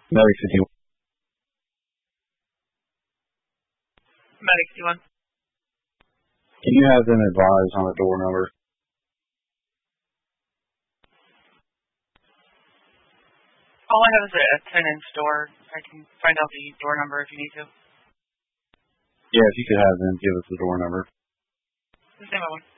Medic 51. Medic 51. Can you have them advise on the door number? All I have is a 10-inch door. I can find out the door number if you need to. Yeah, if you could have them give us the door number. The same one.